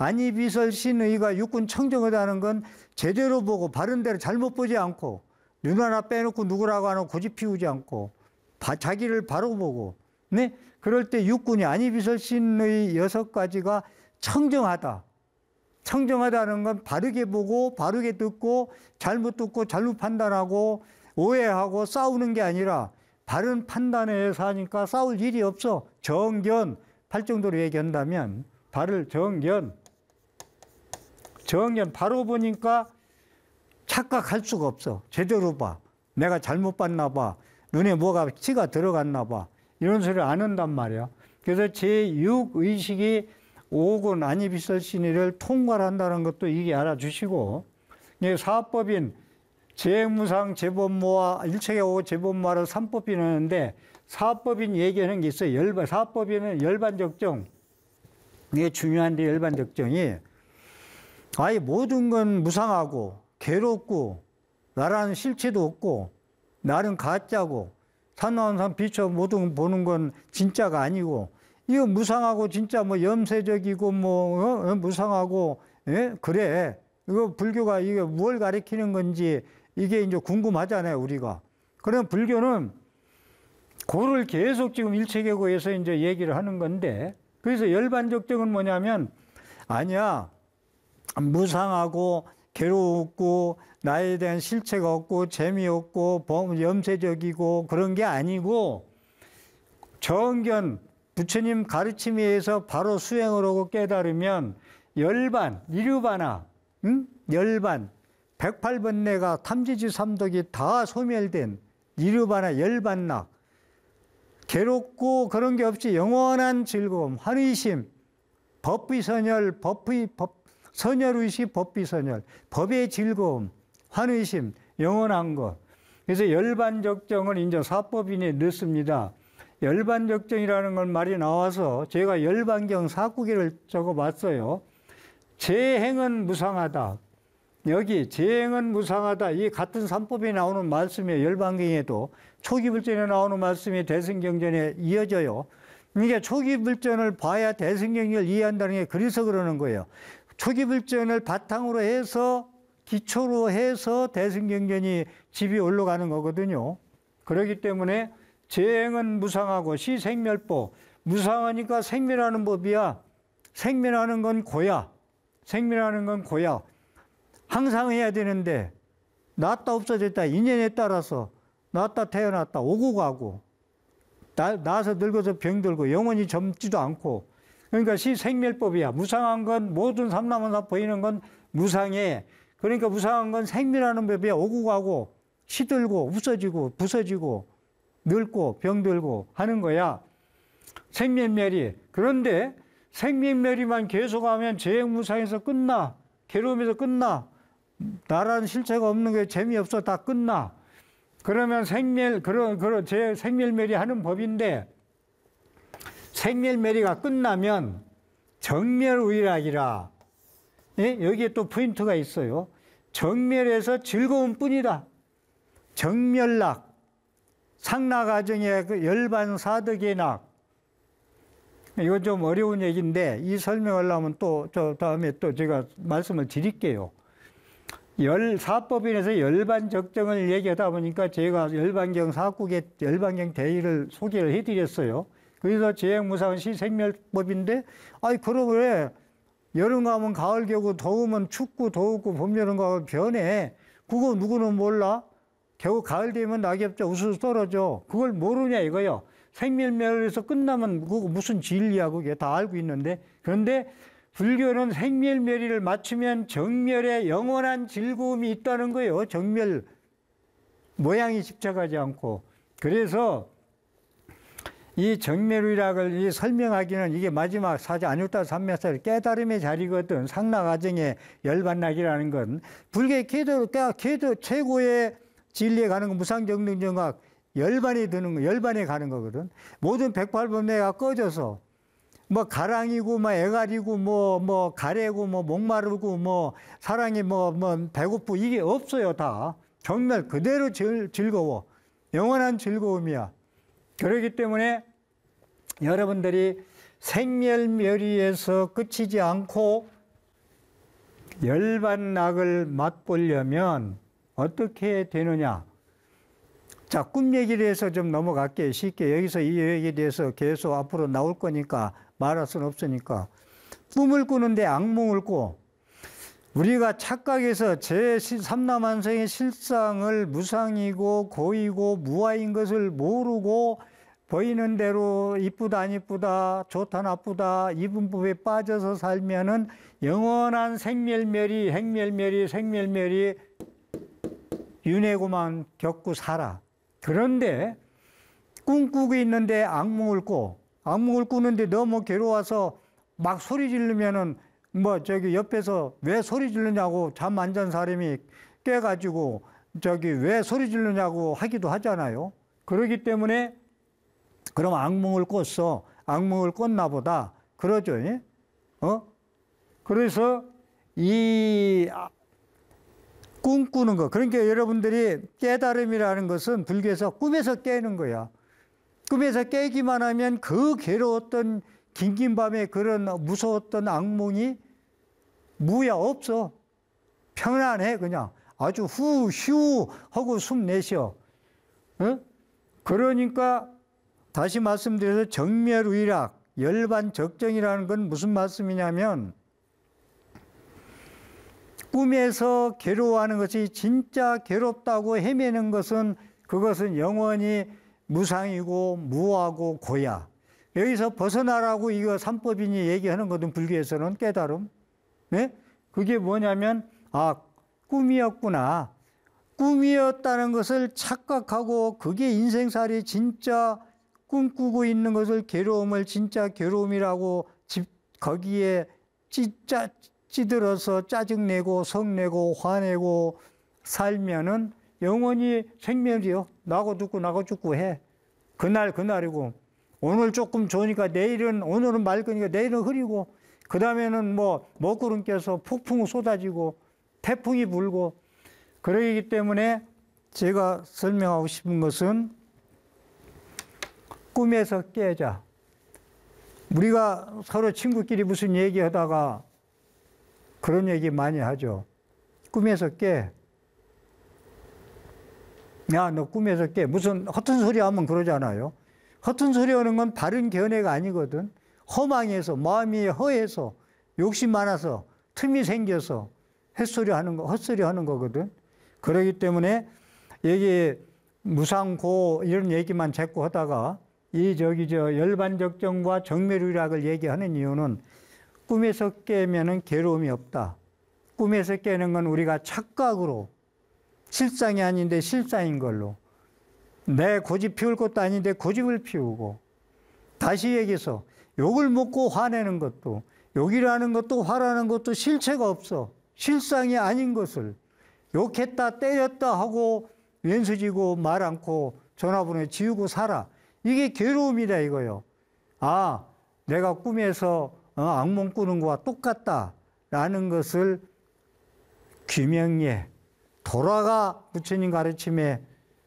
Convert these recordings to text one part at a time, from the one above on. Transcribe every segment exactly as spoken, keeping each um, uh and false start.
안이비설신의가 육군 청정하다는 건 제대로 보고 바른 대로 잘못 보지 않고 눈 하나 빼놓고 누구라고 하는 고집 피우지 않고 바, 자기를 바로 보고 네? 그럴 때 육군이 안이비설신의 여섯 가지가 청정하다. 청정하다는 건 바르게 보고 바르게 듣고 잘못 듣고 잘못 판단하고 오해하고 싸우는 게 아니라 바른 판단에 사니까 싸울 일이 없어. 정견, 팔 정도로 얘기한다면 바를 정견. 정견 바로 보니까 착각할 수가 없어. 제대로 봐. 내가 잘못 봤나 봐. 눈에 뭐가 치가 들어갔나 봐. 이런 소리를 안 한단 말이야. 그래서 제육 의식이 오군 안이비설신의를 통괄한다는 것도 이게 알아주시고, 사법인 재무상 재범모와 일체계하고 재범모를 삼법인하는데 사법인 얘기하는 게 있어요. 열반, 사법인은 열반적정. 이게 중요한데 열반적정이 아예 모든 건 무상하고 괴롭고 나라는 실체도 없고 나는 가짜고 산나운산 비춰 모든 보는 건 진짜가 아니고 이거 무상하고 진짜 뭐 염세적이고 뭐 어? 무상하고 예? 그래. 이거 불교가 이게 뭘 가리키는 건지 이게 이제 궁금하잖아요, 우리가. 그럼 불교는 그를 계속 지금 일체계고에서 이제 얘기를 하는 건데, 그래서 열반적정은 뭐냐면, 아니야, 무상하고 괴롭고 나에 대한 실체가 없고 재미없고 염세적이고 그런 게 아니고 정견, 부처님 가르침에 의해서 바로 수행을 하고 깨달으면 열반, 이류반하, 응? 열반, 백팔 번뇌가 탐지지 삼독이 다 소멸된 이류반하 열반락, 괴롭고 그런 게 없이 영원한 즐거움, 환의심, 법비선열, 법의, 법, 선열의식, 법비선열, 법의 즐거움, 환의심, 영원한 것. 그래서 열반적정을 이제 사법인에 넣습니다. 열반적정이라는 건 말이 나와서 제가 열반경 사구기를 적어봤어요. 재행은 무상하다. 여기 재행은 무상하다. 이 같은 삼법에 나오는 말씀이 열반경에도 초기불전에 나오는 말씀이 대승경전에 이어져요. 이게 초기불전을 봐야 대승경전을 이해한다는 게 그래서 그러는 거예요. 초기불전을 바탕으로 해서 기초로 해서 대승경전이 집이 올라가는 거거든요. 그렇기 때문에 재행은 무상하고 시생멸법. 무상하니까 생멸하는 법이야. 생멸하는 건 고야. 생멸하는 건 고야. 항상 해야 되는데 났다 없어졌다 인연에 따라서 났다 태어났다 오고 가고 나, 나서 늙어서 병들고 영원히 젊지도 않고 그러니까 시생멸법이야. 무상한 건 모든 삼라만사 보이는 건 무상해. 그러니까 무상한 건 생멸하는 법이야. 오고 가고 시들고 없어지고 부서지고 늙고 병들고 하는 거야. 생멸멸이. 그런데 생멸멸이만 계속하면 재행무상에서 끝나. 괴로움에서 끝나. 나라는 실체가 없는 게 재미없어. 다 끝나. 그러면 생멸, 그런, 그런, 제 생멸멸이 하는 법인데, 생멸멸이가 끝나면 정멸의락이라. 예? 여기에 또 포인트가 있어요. 정멸에서 즐거움 뿐이다. 정멸락. 상락아정의 그 열반사덕의 낙. 이건 좀 어려운 얘기인데, 이 설명하려면 또, 저 다음에 또 제가 말씀을 드릴게요. 열, 사법인에서 열반적정을 얘기하다 보니까 제가 열반경 사국의 열반경 대의를 소개를 해드렸어요. 그래서 재행무상은 시생멸법인데, 아이, 그러고 여름 가면 가을 겨고 더우면 춥고 더웠고 봄, 여름, 가을 변해. 그거 누구는 몰라? 겨우 가을 되면 낙엽자 우수수 떨어져. 그걸 모르냐 이거요. 생멸멸에서 끝나면 그거 무슨 진리야 그게 다 알고 있는데. 그런데 불교는 생멸멸의를 맞추면 정멸에 영원한 즐거움이 있다는 거예요. 정멸 모양이 집착하지 않고. 그래서 이 정멸의락을 이 설명하기는 이게 마지막 사자 안육다 삼매사를 깨달음의 자리거든. 상락아정의 열반락이라는 건 불교의 계도, 계도 최고의 진리에 가는 건 무상정등정각 열반이 드는 거, 열반에 가는 거거든. 모든 백팔 번뇌가 꺼져서 뭐 가랑이고 뭐 애가리고 뭐 뭐 가래고 뭐 목마르고 뭐 사랑이 뭐 뭐 배고프 이게 없어요. 다 정말 그대로 즐, 즐거워. 영원한 즐거움이야. 그렇기 때문에 여러분들이 생멸멸의에서 끝이지 않고 열반낙을 맛보려면 어떻게 되느냐. 자, 꿈 얘기를 해서 좀 넘어갈게요. 쉽게. 여기서 이 얘기에 대해서 계속 앞으로 나올 거니까 말할 수는 없으니까. 꿈을 꾸는데 악몽을 꿔. 우리가 착각해서 제삼남한성의 실상을 무상이고 고이고 무아인 것을 모르고 보이는 대로 이쁘다 안 이쁘다 좋다 나쁘다 이분법에 빠져서 살면은 영원한 생멸멸이 행멸멸이 생멸멸이 윤회고만 겪고 살아. 그런데 꿈꾸고 있는데 악몽을 꿔. 악몽을 꾸는데 너무 괴로워서 막 소리 지르면은 뭐 저기 옆에서 왜 소리 지르냐고 잠 안 잔 사람이 깨가지고 저기 왜 소리 지르냐고 하기도 하잖아요. 그러기 때문에 그럼 악몽을 꿨어. 악몽을 꿨나 보다. 그러죠. 예? 어? 그래서 이 꿈꾸는 거. 그러니까 여러분들이 깨달음이라는 것은 불교에서 꿈에서 깨는 거야. 꿈에서 깨기만 하면 그 괴로웠던 긴긴 밤에 그런 무서웠던 악몽이 무야 없어. 편안해 그냥. 아주 후, 휴 하고 숨 내쉬어. 어? 그러니까 다시 말씀드려서 정멸의락, 열반적정이라는 건 무슨 말씀이냐면 꿈에서 괴로워하는 것이 진짜 괴롭다고 헤매는 것은 그것은 영원히 무상이고 무하고 고야. 여기서 벗어나라고 이거 삼법인이 얘기하는 거든 불교에서는 깨달음. 네? 그게 뭐냐면 아 꿈이었구나. 꿈이었다는 것을 착각하고 그게 인생살이 진짜 꿈꾸고 있는 것을 괴로움을 진짜 괴로움이라고 집 거기에 찌짜 찌들어서 짜증내고 성내고 화내고 살면은 영원히 생멸이요. 나고 죽고 나고 죽고 해. 그날 그날이고 오늘 조금 좋으니까 내일은 오늘은 맑으니까 내일은 흐리고 그 다음에는 뭐 먹구름 껴서 폭풍이 쏟아지고 태풍이 불고 그러기 때문에 제가 설명하고 싶은 것은 꿈에서 깨자. 우리가 서로 친구끼리 무슨 얘기하다가 그런 얘기 많이 하죠. 꿈에서 깨. 야, 너 꿈에서 깨. 무슨 허튼 소리 하면 그러잖아요. 허튼 소리 하는 건 바른 견해가 아니거든. 허망해서, 마음이 허해서, 욕심 많아서, 틈이 생겨서 헛소리 하는 거, 헛소리 하는 거거든. 그러기 때문에 여기 무상고 이런 얘기만 자꾸 하다가 이 저기 저 열반적정과 정멸의락을 얘기하는 이유는 꿈에서 깨면은 괴로움이 없다. 꿈에서 깨는 건 우리가 착각으로 실상이 아닌데 실상인 걸로 내 고집 피울 것도 아닌데 고집을 피우고 다시 얘기해서 욕을 먹고 화내는 것도 욕이라는 것도 화라는 것도 실체가 없어. 실상이 아닌 것을 욕했다 때렸다 하고 왼수지고 말 않고 전화번호 지우고 살아. 이게 괴로움이다 이거요. 아, 내가 꿈에서 어, 악몽 꾸는 거와 똑같다라는 것을 규명해. 돌아가 부처님 가르침에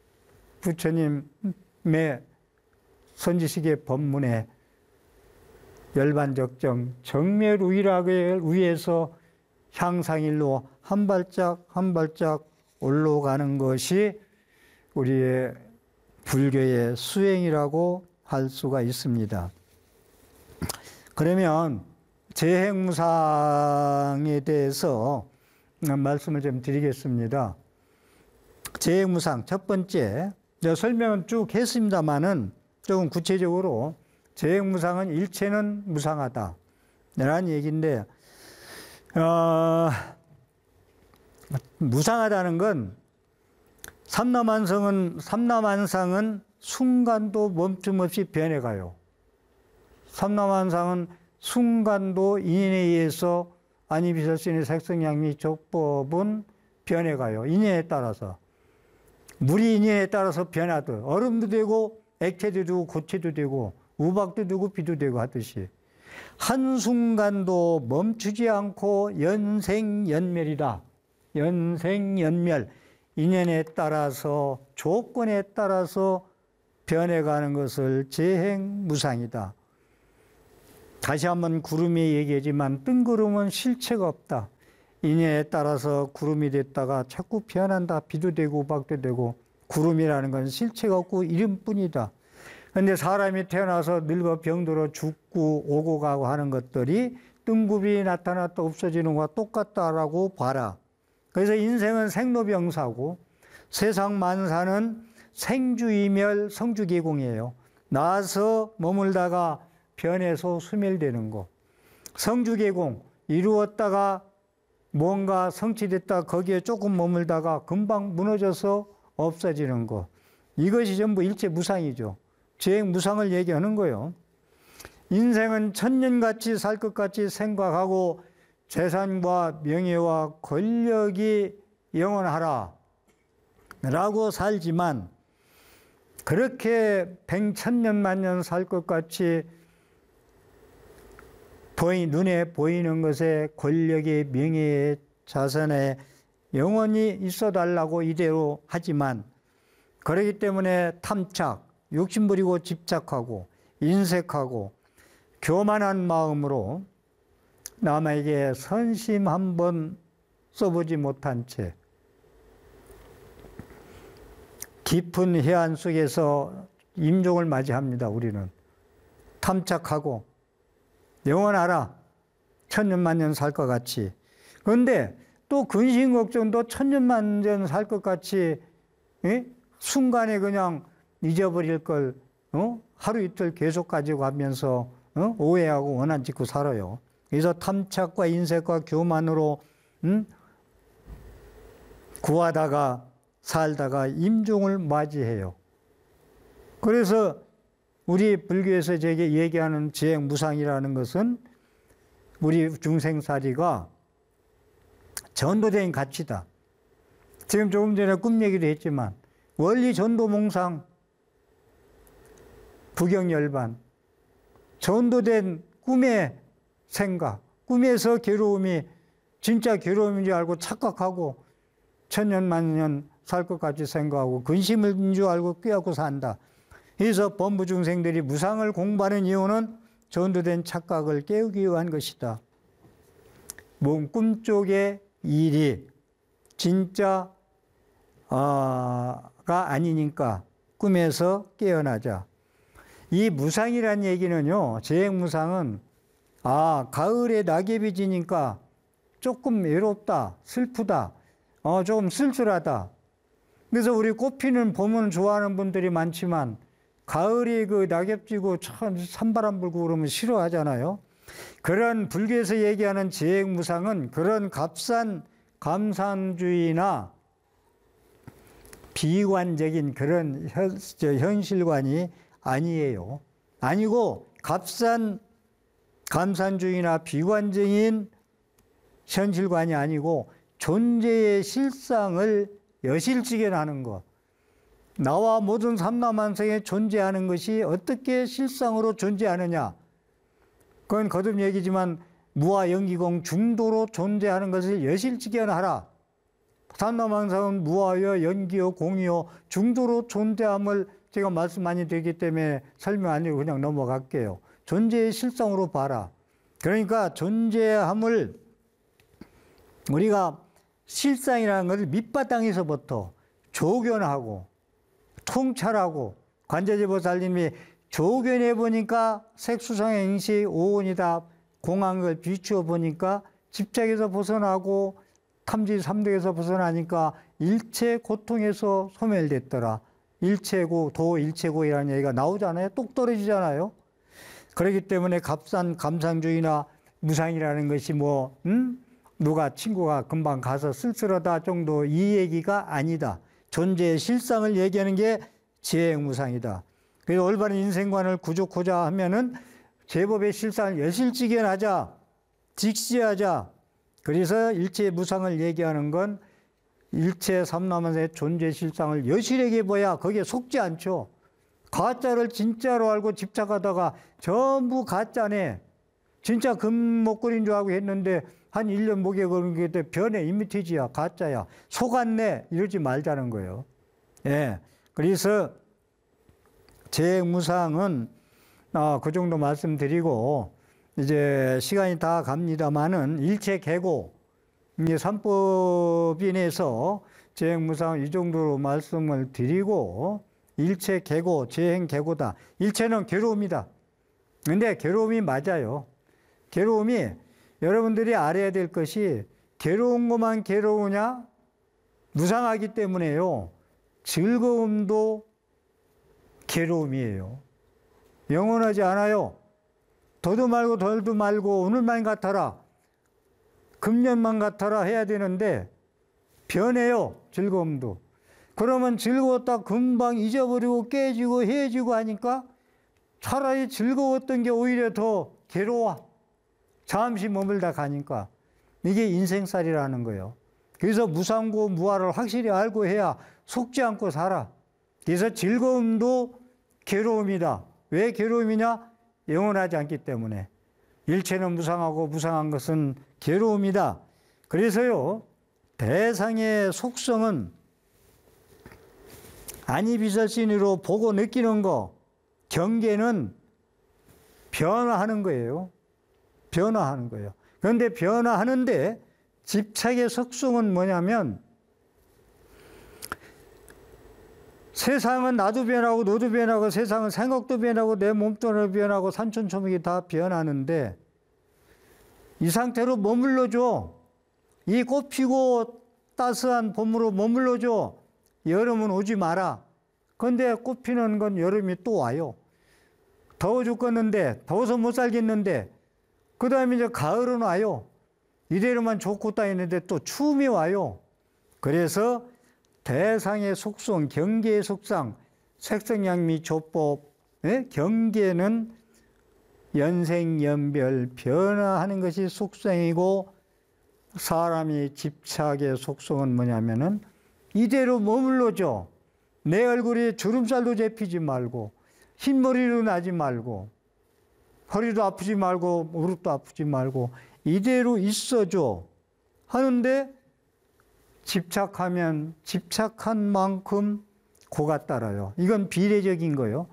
부처님의 선지식의 법문에 열반적정 정멸의락을 위해서 향상일로 한 발짝 한 발짝 올라가는 것이 우리의 불교의 수행이라고 할 수가 있습니다. 그러면 재행무상에 대해서 말씀을 좀 드리겠습니다. 재행무상 첫 번째, 설명은 쭉 했습니다만은 조금 구체적으로 재행무상은 일체는 무상하다 라는 얘기인데 어, 무상하다는 건 삼남한성은 삼남한상은 순간도 멈춤 없이 변해가요. 삼남한상은 순간도 인연에 의해서 아니비설신의 색성양미 족법은 변해가요. 인연에 따라서. 물이 인연에 따라서 변하듯 얼음도 되고 액체도 되고 고체도 되고 우박도 되고 비도 되고 하듯이 한순간도 멈추지 않고 연생연멸이다. 연생연멸. 인연에 따라서 조건에 따라서 변해가는 것을 재행무상이다. 다시 한번 구름이 얘기하지만 뜬구름은 실체가 없다. 인연에 따라서 구름이 됐다가 자꾸 피어난다. 비도 되고 우박도 되고. 구름이라는 건 실체가 없고 이름뿐이다. 그런데 사람이 태어나서 늙어 병들어 죽고 오고 가고 하는 것들이 뜬구비 나타났다 없어지는 것과 똑같다라고 봐라. 그래서 인생은 생로병사고 세상 만사는 생주이멸 성주계공이에요. 나서 머물다가 변해서 소멸되는 거. 성주계공, 이루었다가 뭔가 성취됐다 거기에 조금 머물다가 금방 무너져서 없어지는 거. 이것이 전부 일체 무상이죠. 재행무상을 얘기하는 거예요. 인생은 천년같이 살 것 같이 생각하고 재산과 명예와 권력이 영원하라 라고 살지만 그렇게 백천년만년 살 것 같이 보이, 눈에 보이는 것에 권력의 명예의 자산에 영원히 있어달라고 이대로 하지만 그렇기 때문에 탐착, 욕심부리고 집착하고 인색하고 교만한 마음으로 남에게 선심 한번 써보지 못한 채 깊은 해안 속에서 임종을 맞이합니다. 우리는 탐착하고 영원하라 천년만년 살 것 같이. 그런데 또 근심 걱정도 천년만년 살 것 같이 에? 순간에 그냥 잊어버릴 걸 어? 하루 이틀 계속 가지고 가면서 어? 오해하고 원한 짓고 살아요. 그래서 탐착과 인색과 교만으로 음? 구하다가 살다가 임종을 맞이해요. 그래서 우리 불교에서 제게 얘기하는 지행무상이라는 것은 우리 중생살이가 전도된 가치다. 지금 조금 전에 꿈 얘기도 했지만 원리 전도몽상 부경열반 전도된 꿈의 생각, 꿈에서 괴로움이 진짜 괴로움인 줄 알고 착각하고 천년만년 살 것 같이 생각하고 근심인 줄 알고 꾀하고 산다. 그래서 범부 중생들이 무상을 공부하는 이유는 전도된 착각을 깨우기 위한 것이다. 몸 꿈속의 일이 진짜 아, 가 아니니까 꿈에서 깨어나자. 이 무상이란 얘기는요, 재행무상은 아, 가을에 낙엽이 지니까 조금 외롭다, 슬프다, 어, 조금 쓸쓸하다. 그래서 우리 꽃피는 봄을 좋아하는 분들이 많지만 가을이 그 낙엽 지고 참 산바람 불고 그러면 싫어하잖아요. 그런 불교에서 얘기하는 재행무상은 그런 값싼 감상주의나 비관적인 그런 현, 현실관이 아니에요. 아니고 값싼 감상주의나 비관적인 현실관이 아니고 존재의 실상을 여실직연하는 것. 나와 모든 삼라만상에 존재하는 것이 어떻게 실상으로 존재하느냐. 그건 거듭 얘기지만 무아 연기공 중도로 존재하는 것을 여실직연하라. 삼라만상은 무아여 연기여 공이여 중도로 존재함을 제가 말씀 많이 드리기 때문에 설명 안 하고 그냥 넘어갈게요. 존재의 실상으로 봐라. 그러니까 존재함을 우리가 실상이라는 것을 밑바닥에서부터 조견하고 통찰하고 관자재보살님이 조견해 보니까 색수성행시 오온이다 공한 걸 비추어 보니까 집착에서 벗어나고 탐지 삼독에서 벗어나니까 일체 고통에서 소멸됐더라. 일체고 도 일체고이라는 얘기가 나오잖아요. 똑 떨어지잖아요. 그렇기 때문에 값싼 감상주의나 무상이라는 것이 뭐 음? 누가 친구가 금방 가서 쓸쓸하다 정도 이 얘기가 아니다. 존재의 실상을 얘기하는 게 재행무상이다. 그래서 올바른 인생관을 구족하자 하면은 제법의 실상을 여실직연하자, 직시하자. 그래서 일체 무상을 얘기하는 건 일체 삼라만상의 존재 실상을 여실하게 봐야 거기에 속지 않죠. 가짜를 진짜로 알고 집착하다가 전부 가짜네. 진짜 금목걸이인 줄 알고 했는데 한 일 년 목에 걸은 게 변해 이미티지야 가짜야 속았네 이러지 말자는 거예요. 예, 그래서 재무상은 아, 그 정도 말씀드리고 이제 시간이 다 갑니다만은 일체 계고 이 삼법인에서 재행무상 이 정도로 말씀을 드리고, 일체 개고, 재행개고다. 일체는 괴로움이다. 근데 괴로움이 맞아요. 괴로움이 여러분들이 알아야 될 것이 괴로운 것만 괴로우냐? 무상하기 때문에요. 즐거움도 괴로움이에요. 영원하지 않아요. 더도 말고 덜도 말고 오늘만 같아라, 금년만 같아라 해야 되는데 변해요. 즐거움도. 그러면 즐거웠다 금방 잊어버리고 깨지고 헤어지고 하니까 차라리 즐거웠던 게 오히려 더 괴로워. 잠시 머물다 가니까. 이게 인생살이라는 거예요. 그래서 무상고 무아를 확실히 알고 해야 속지 않고 살아. 그래서 즐거움도 괴로움이다. 왜 괴로움이냐? 영원하지 않기 때문에. 일체는 무상하고 무상한 것은 괴로움이다. 그래서요, 대상의 속성은 안이비설신으로 보고 느끼는 거, 경계는 변화하는 거예요. 변화하는 거예요. 그런데 변화하는데 집착의 속성은 뭐냐면, 세상은 나도 변하고 너도 변하고 세상은 생각도 변하고 내 몸도 변하고 산천초목이 다 변하는데 이 상태로 머물러줘. 이 꽃피고 따스한 봄으로 머물러줘. 여름은 오지 마라. 그런데 꽃피는 건 여름이 또 와요. 더워 죽겠는데, 더워서 못 살겠는데, 그 다음에 이제 가을은 와요. 이대로만 좋고 다니는데 또 추움이 와요. 그래서 대상의 속성, 경계의 속상, 색성양미 조법, 예? 경계는 연생연별 변화하는 것이 속성이고, 사람이 집착의 속성은 뭐냐면은 이대로 머물러줘. 내 얼굴에 주름살도 잡히지 말고, 흰머리로 나지 말고, 허리도 아프지 말고, 무릎도 아프지 말고, 이대로 있어줘. 하는데 집착하면 집착한 만큼 고가 따라요. 이건 비례적인 거예요.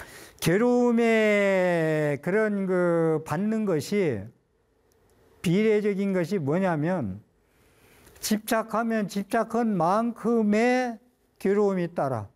괴로움에 그런 그 받는 것이 비례적인 것이 뭐냐면, 집착하면 집착한 만큼의 괴로움이 따라.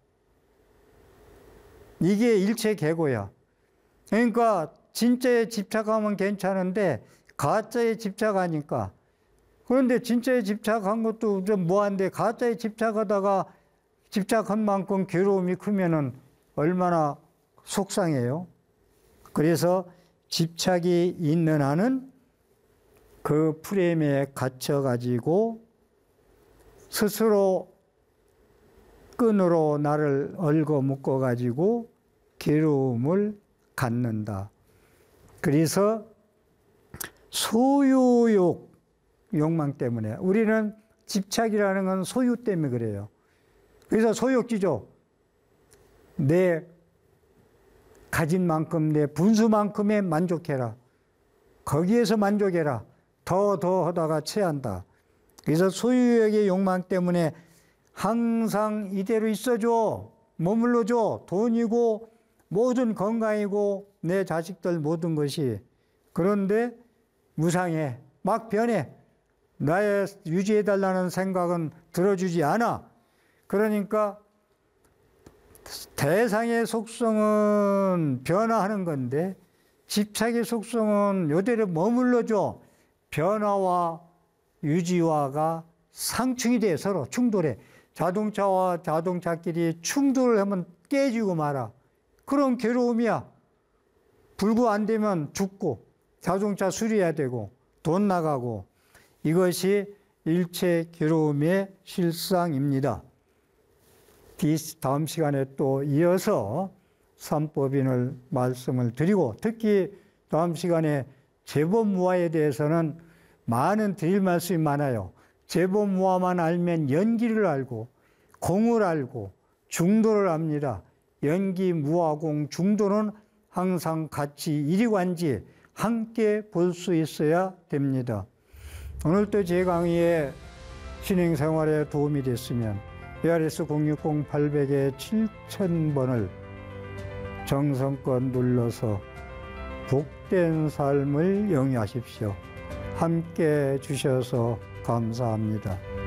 이게 일체 계고야. 그러니까 진짜에 집착하면 괜찮은데 가짜에 집착하니까. 그런데 진짜에 집착한 것도 좀 뭐한데 가짜에 집착하다가 집착한 만큼 괴로움이 크면은 얼마나 속상해요. 그래서 집착이 있는 한은 그 프레임에 갇혀가지고 스스로 끈으로 나를 얽어 묶어가지고 괴로움을 갖는다. 그래서 소유욕, 욕망 때문에. 우리는 집착이라는 건 소유 때문에 그래요. 그래서 소유욕지죠. 내 가진 만큼, 내 분수만큼에 만족해라. 거기에서 만족해라. 더, 더 하다가 체한다. 그래서 소유욕의 욕망 때문에 항상 이대로 있어줘. 머물러줘. 돈이고 모든 건강이고 내 자식들 모든 것이. 그런데 무상해. 막 변해. 나의 유지해달라는 생각은 들어주지 않아. 그러니까 대상의 속성은 변화하는 건데 집착의 속성은 요대로 머물러줘. 변화와 유지화가 상충이 돼. 서로 충돌해. 자동차와 자동차끼리 충돌을 하면 깨지고 말아. 그런 괴로움이야. 불구 안 되면 죽고 자동차 수리해야 되고 돈 나가고. 이것이 일체 괴로움의 실상입니다. 다음 시간에 또 이어서 삼법인을 말씀을 드리고, 특히 다음 시간에 제법무화에 대해서는 많은 드릴 말씀이 많아요. 제법무화만 알면 연기를 알고 공을 알고 중도를 압니다. 연기, 무화공, 중도는 항상 같이 이리관지 함께 볼 수 있어야 됩니다. 오늘도 제 강의에 신행생활에 도움이 됐으면 에이아르에스 공육공 팔백 칠천 번을 정성껏 눌러서 복된 삶을 영위하십시오. 함께 주셔서 감사합니다.